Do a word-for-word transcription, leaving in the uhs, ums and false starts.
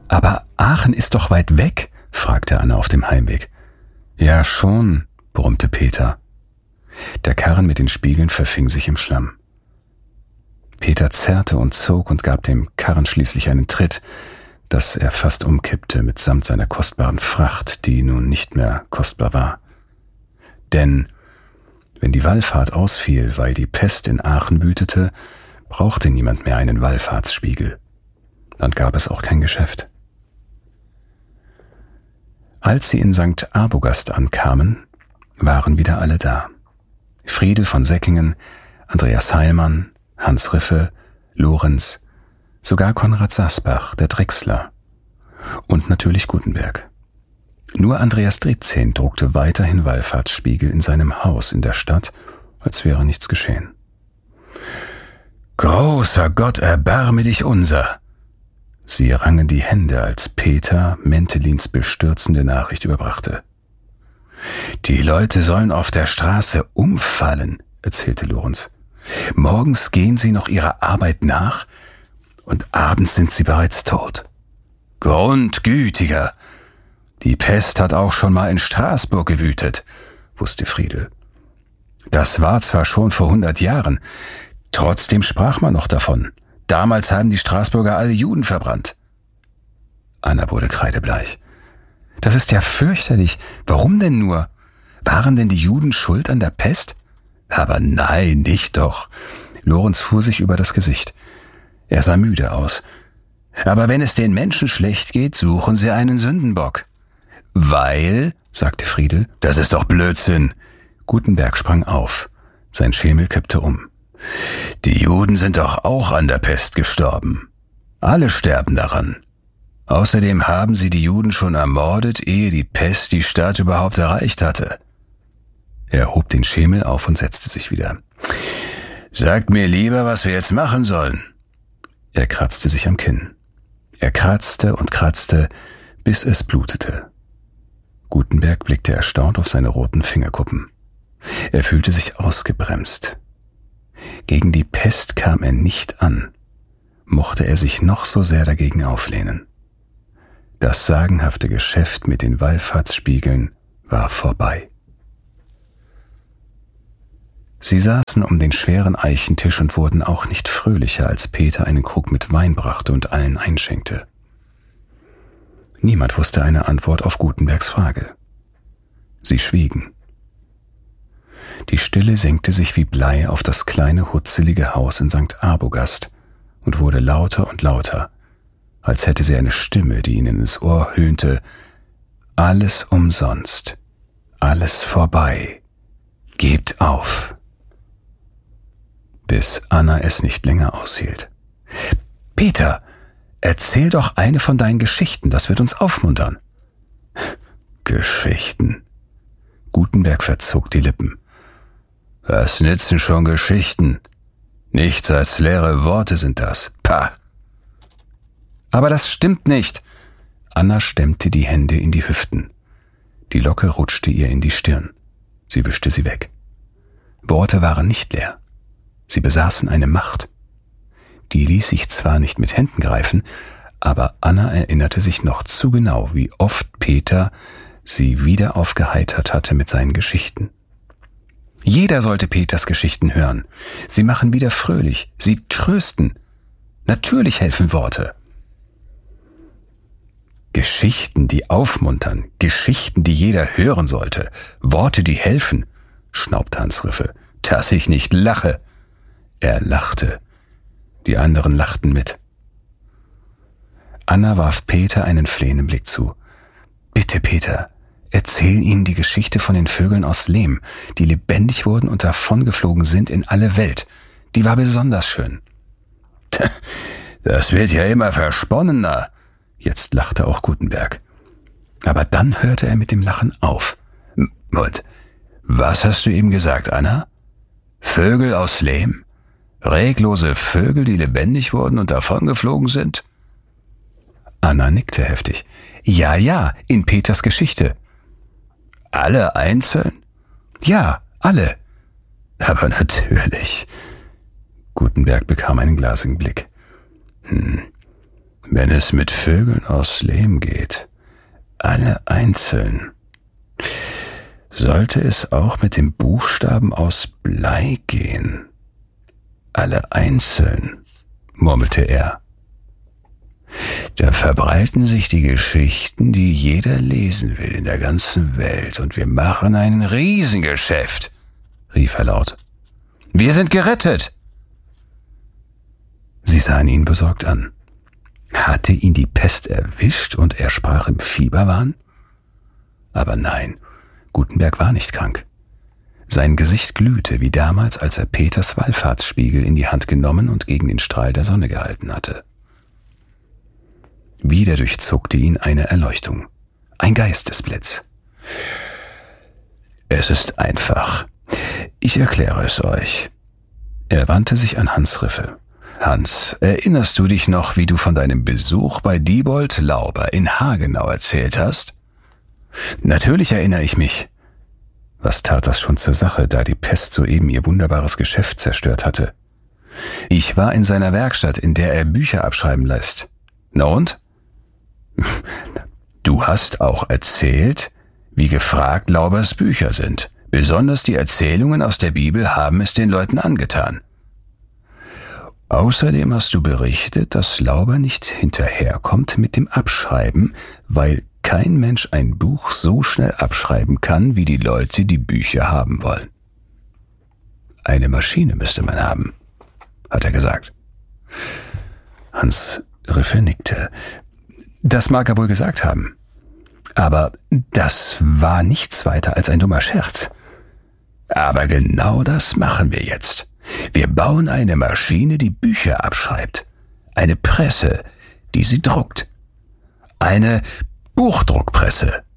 »Aber Aachen ist doch weit weg?« fragte Anna auf dem Heimweg. »Ja schon«, brummte Peter. Der Karren mit den Spiegeln verfing sich im Schlamm. Peter zerrte und zog und gab dem Karren schließlich einen Tritt, dass er fast umkippte mitsamt seiner kostbaren Fracht, die nun nicht mehr kostbar war. Denn wenn die Wallfahrt ausfiel, weil die Pest in Aachen wütete, brauchte niemand mehr einen Wallfahrtsspiegel. Dann gab es auch kein Geschäft. Als sie in Sankt Arbogast ankamen, waren wieder alle da. Friedel von Säckingen, Andreas Heilmann, Hans Riffe, Lorenz, sogar Konrad Sasbach, der Drechsler und natürlich Gutenberg. Nur Andreas Dritzehn druckte weiterhin Wallfahrtsspiegel in seinem Haus in der Stadt, als wäre nichts geschehen. »Großer Gott, erbarme dich unser!« Sie rangen die Hände, als Peter Mentelins bestürzende Nachricht überbrachte. »Die Leute sollen auf der Straße umfallen«, erzählte Lorenz. »Morgens gehen sie noch ihrer Arbeit nach und abends sind sie bereits tot. Grundgütiger! Die Pest hat auch schon mal in Straßburg gewütet«, wusste Friedel. »Das war zwar schon vor hundert Jahren, trotzdem sprach man noch davon. Damals haben die Straßburger alle Juden verbrannt.« Anna wurde kreidebleich. »Das ist ja fürchterlich. Warum denn nur? Waren denn die Juden schuld an der Pest?« »Aber nein, nicht doch.« Lorenz fuhr sich über das Gesicht. Er sah müde aus. »Aber wenn es den Menschen schlecht geht, suchen sie einen Sündenbock.« »Weil«, sagte Friedel, »das ist doch Blödsinn.« Gutenberg sprang auf. Sein Schemel kippte um. »Die Juden sind doch auch an der Pest gestorben. Alle sterben daran. Außerdem haben sie die Juden schon ermordet, ehe die Pest die Stadt überhaupt erreicht hatte.« Er hob den Schemel auf und setzte sich wieder. »Sagt mir lieber, was wir jetzt machen sollen.« Er kratzte sich am Kinn. Er kratzte und kratzte, bis es blutete. Gutenberg blickte erstaunt auf seine roten Fingerkuppen. Er fühlte sich ausgebremst. Gegen die Pest kam er nicht an, mochte er sich noch so sehr dagegen auflehnen. Das sagenhafte Geschäft mit den Wallfahrtsspiegeln war vorbei. Sie saßen um den schweren Eichentisch und wurden auch nicht fröhlicher, als Peter einen Krug mit Wein brachte und allen einschenkte. Niemand wusste eine Antwort auf Gutenbergs Frage. Sie schwiegen. Die Stille senkte sich wie Blei auf das kleine, hutzelige Haus in Sankt Arbogast und wurde lauter und lauter, als hätte sie eine Stimme, die ihnen ins Ohr höhnte: »Alles umsonst, alles vorbei, gebt auf.« Bis Anna es nicht länger aushielt. »Peter, erzähl doch eine von deinen Geschichten, das wird uns aufmuntern.« »Geschichten?« Gutenberg verzog die Lippen. »Was nützen schon Geschichten? Nichts als leere Worte sind das. Pah!« »Aber das stimmt nicht!« Anna stemmte die Hände in die Hüften. Die Locke rutschte ihr in die Stirn. Sie wischte sie weg. Worte waren nicht leer. Sie besaßen eine Macht. Die ließ sich zwar nicht mit Händen greifen, aber Anna erinnerte sich noch zu genau, wie oft Peter sie wieder aufgeheitert hatte mit seinen Geschichten. Jeder sollte Peters Geschichten hören. Sie machen wieder fröhlich, sie trösten. Natürlich helfen Worte. Geschichten, die aufmuntern, Geschichten, die jeder hören sollte, Worte, die helfen, schnaubte Hans Riffe. »Dass ich nicht lache!« Er lachte. Die anderen lachten mit. Anna warf Peter einen flehenden Blick zu. »Bitte, Peter, erzähl ihnen die Geschichte von den Vögeln aus Lehm, die lebendig wurden und davongeflogen sind in alle Welt. Die war besonders schön.« »Das wird ja immer versponnener«, jetzt lachte auch Gutenberg. Aber dann hörte er mit dem Lachen auf. »Und was hast du eben gesagt, Anna? Vögel aus Lehm? Reglose Vögel, die lebendig wurden und davongeflogen sind?« Anna nickte heftig. »Ja, ja, in Peters Geschichte.« »Alle einzeln?« »Ja, alle.« »Aber natürlich.« Gutenberg bekam einen glasigen Blick. »Hm, Wenn es mit Vögeln aus Lehm geht, alle einzeln, sollte es auch mit dem Buchstaben aus Blei gehen. Alle einzeln, murmelte er. Da verbreiten sich die Geschichten, die jeder lesen will in der ganzen Welt, und wir machen ein Riesengeschäft, rief er laut. Wir sind gerettet! Sie sahen ihn besorgt an. Hatte ihn die Pest erwischt und er sprach im Fieberwahn? Aber nein, Gutenberg war nicht krank. Sein Gesicht glühte wie damals, als er Peters Wallfahrtsspiegel in die Hand genommen und gegen den Strahl der Sonne gehalten hatte. Wieder durchzuckte ihn eine Erleuchtung, ein Geistesblitz. Es ist einfach. Ich erkläre es euch. Er wandte sich an Hans Riffe. Hans, erinnerst du dich noch, wie du von deinem Besuch bei Diebold Lauber in Hagenau erzählt hast? Natürlich erinnere ich mich. Was tat das schon zur Sache, da die Pest soeben ihr wunderbares Geschäft zerstört hatte? Ich war in seiner Werkstatt, in der er Bücher abschreiben lässt. Na und? Du hast auch erzählt, wie gefragt Laubers Bücher sind. Besonders die Erzählungen aus der Bibel haben es den Leuten angetan. Außerdem hast du berichtet, dass Lauber nicht hinterherkommt mit dem Abschreiben, weil kein Mensch ein Buch so schnell abschreiben kann, wie die Leute die Bücher haben wollen. Eine Maschine müsste man haben, hat er gesagt. Hans Riffe nickte. Das mag er wohl gesagt haben. Aber das war nichts weiter als ein dummer Scherz. Aber genau das machen wir jetzt. Wir bauen eine Maschine, die Bücher abschreibt. Eine Presse, die sie druckt. Eine Buchdruckpresse.